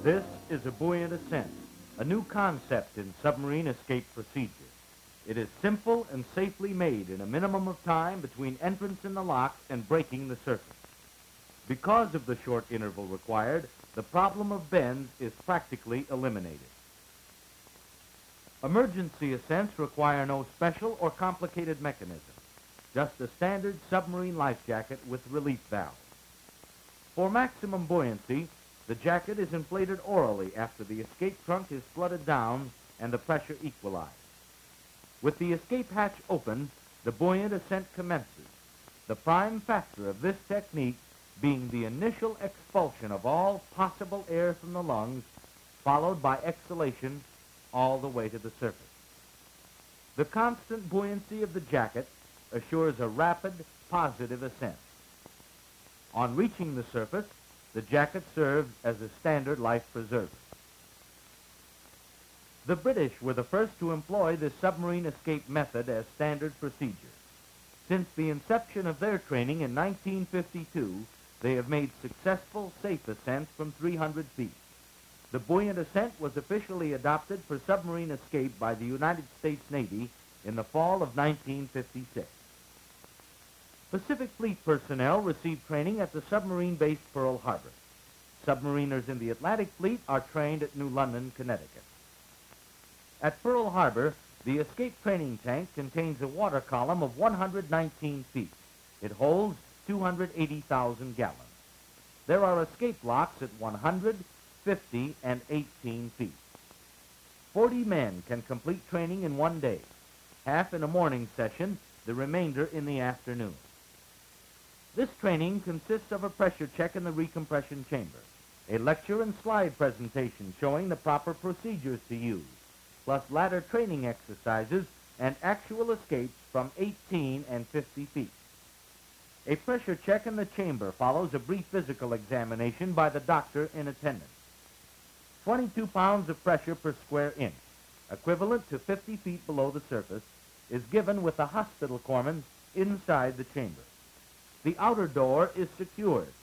This is a buoyant ascent, a new concept in submarine escape procedure. It is simple and safely made in a minimum of time between entrance in the lock and breaking the surface. Because of the short interval required, the problem of bends is practically eliminated. Emergency ascents require no special or complicated mechanism, just a standard submarine life jacket with relief valve. For maximum buoyancy, the jacket is inflated orally after the escape trunk is flooded down and the pressure equalized. With the escape hatch open, the buoyant ascent commences, the prime factor of this technique being the initial expulsion of all possible air from the lungs, followed by exhalation all the way to the surface. The constant buoyancy of the jacket assures a rapid, positive ascent. On reaching the surface, the jacket serves as a standard life preserver. The British were the first to employ this submarine escape method as standard procedure. Since the inception of their training in 1952, they have made successful, safe ascents from 300 feet. The buoyant ascent was officially adopted for submarine escape by the United States Navy in the fall of 1956. Pacific Fleet personnel received training at the submarine-based Pearl Harbor. Submariners in the Atlantic Fleet are trained at New London, Connecticut. At Pearl Harbor, the escape training tank contains a water column of 119 feet. It holds 280,000 gallons. There are escape locks at 100, 50, and 18 feet. 40 men can complete training in one day, half in a morning session, the remainder in the afternoon. This training consists of a pressure check in the recompression chamber, a lecture and slide presentation showing the proper procedures to use, plus ladder training exercises and actual escapes from 18 and 50 feet. A pressure check in the chamber follows a brief physical examination by the doctor in attendance. 22 pounds of pressure per square inch, equivalent to 50 feet below the surface, is given with the hospital corpsman inside the chamber. The outer door is secured